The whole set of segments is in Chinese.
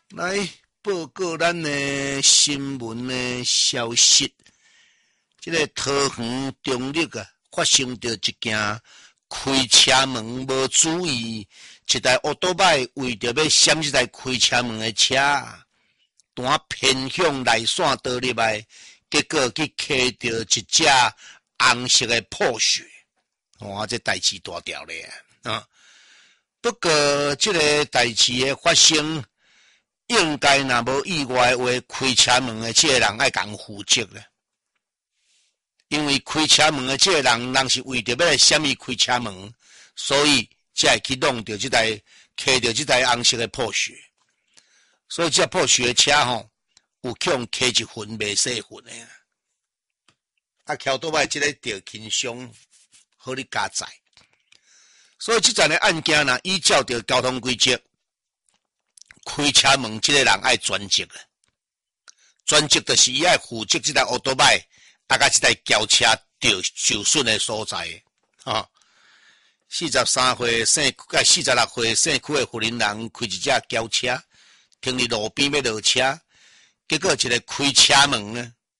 来报告咱的新闻的消息。这个桃园中立啊，发生着一件开车门无注意，一台奥多拜为着要闪这台开车门的车，单偏向内线道入来，结果去骑着一只红色的破雪。哇，这代志大条咧啊！不过这个代志的发生，应该若无意外的话，开车门的这个人爱共负责咧。因为开车门的这个人是为着要来闪伊开车门，所以才会去弄着这台骑着这台红色的破雪。所以这破雪的车吼，有可能骑一分袂洗分的啊！啊，桥倒摆这个着轻伤，好你加载。所以这阵的案件呢，依照着交通规则，开车门这个人爱专职啊，专职就是伊爱负责这台奥多摆。大概这台轿车着受损的所在啊，43岁46岁姓区的妇人人开一只轿车，停伫路边要落车，结果一个开车门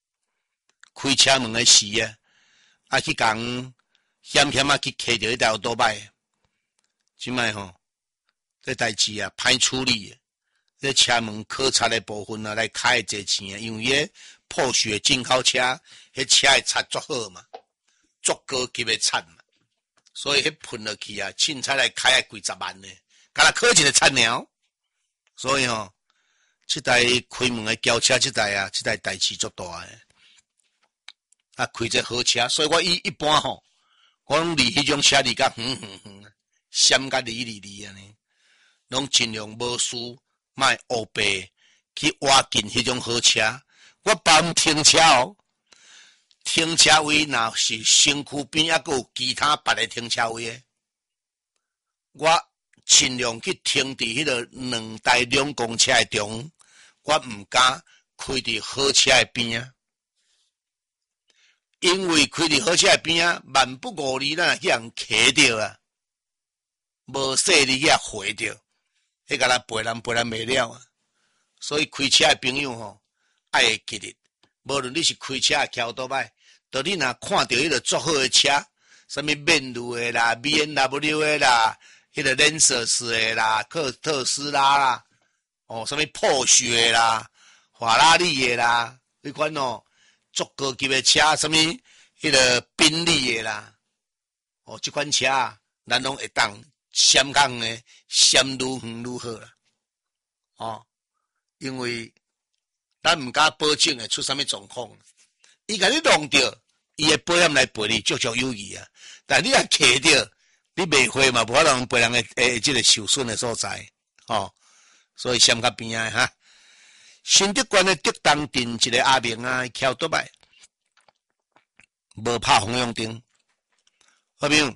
的时啊，去讲险去骑着一台奥多摆，即摆吼，这代志啊歹处理，这车门考察的部分啊来开这钱啊，因为迄破雪进口车，迄车的擦足好嘛，足高级的擦嘛，所以迄喷落去啊，凊彩来开啊几十万呢，敢若考一个擦鸟，所以吼，这台开门的轿车，这台代志足大的，啊开这好车，所以我一般吼，我拢离迄种车离甲远，闪甲离安尼，拢尽量无事，莫乌白去挖近迄种好车。我帮停车哦，停车位若是身躯边还佫有其他别的停车位的，我尽量去停伫迄个两台两公车的中，我毋敢开伫好车的边啊，因为开伫好车的边啊，万不五里咱若去人骑着啊，无细力去回着，迄个人陪人袂了啊，所以开车的朋友吼。爱会记得，无论你是开车骑奥多摆，就你若看到迄个足好的车，什么面路的啦、BMW 的啦、迄个兰瑟斯的啦、特斯拉啦，哦，什么破雪啦、法拉利的啦，迄款哦，足高级的车，什么迄个宾利的啦，哦，这款车咱拢会当闪较远的，闪愈远愈好啦，哦，因为。咱毋敢保证会出啥物状况，伊甲你弄着，伊会保险来赔你，足足有义啊！但你若骑着，你袂会嘛，无可能赔人诶即个受损诶所在，哦，所以闪较边仔哈。新竹县诶竹东镇一个阿明啊，骑倒摆，无拍方向灯，阿明，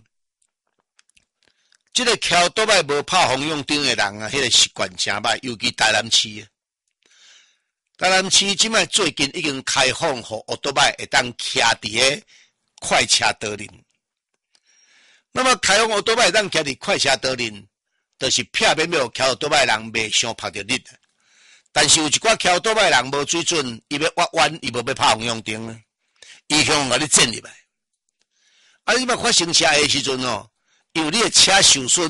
即个骑倒摆无拍方向灯诶人啊，迄个习惯诚歹，尤其台南市啊。台南市即摆最近已经开放，互奥多摆会当骑伫个快车道林。那么开放奥多摆会当骑伫快车道林，就是避免要骑奥多摆人袂伤拍着你。但是有一寡骑奥多摆人无水准，伊要挖弯，伊无要拍方向灯，伊向甲你剪入来。啊，你莫发生车的时阵哦，因为你的车受损。